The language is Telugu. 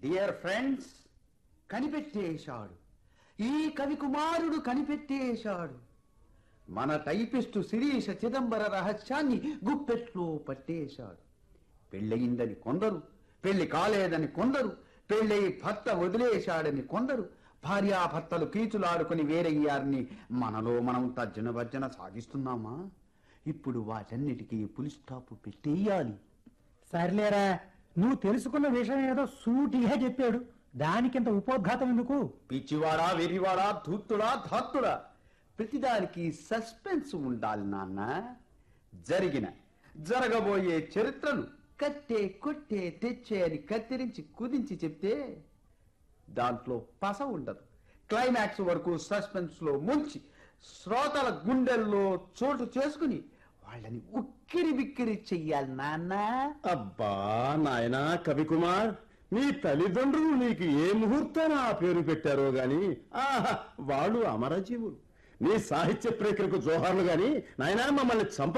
Dear friends, కనిపెట్టేశాడు. ఈ కవి కుమారుడు కనిపెట్టేశాడు. మన టైపిస్టు శిరీష చిదంబర రహస్యాన్ని గుప్పెట్లో పట్టేశాడు. పెళ్ళయిందని కొందరు, పెళ్లి కాలేదని కొందరు, పెళ్ళై భర్త వదిలేశాడని కొందరు, భార్యాభర్తలు కీచులాడుకుని వేరయ్యారని మనలో మనం తర్జన భర్జన సాగిస్తున్నామా? ఇప్పుడు వాటన్నిటికీ పులి స్టాప్ పెట్టేయాలి. సర్లేరా, నువ్వు తెలుసుకున్న విషయం ఏదో సూటిగా చెప్పాడు, దానికింత ఉపోద్ఘాతం ఎందుకు? పిచ్చివాడా, వెర్రివాడా, ధూర్తుడా, ధాత్తుడా, ప్రతిదానికి సస్పెన్స్ ఉండాలి నాన్న. జరిగిన జరగబోయే చరిత్రను కట్టే కొట్టే తెచ్చే అని కత్తిరించి కుదించి చెప్తే దాంట్లో పస ఉండదు. క్లైమాక్స్ వరకు సస్పెన్స్ లో ముంచి శ్రోతల గుండెల్లో చోటు చేసుకుని వాళ్ళని ఉక్కిరి బిక్కిరి చెయ్యాలి నాన్న. అబ్బా నాయనా కవికుమార్, నీ తల్లిదండ్రులు నీకు ఏ ముహూర్తాన ఆ పేరు పెట్టారో గాని వాళ్ళు అమరజీవులు. నీ సాహిత్య ప్రేక్షకు జోహార్లు గాని నాయనా మమ్మల్ని చంప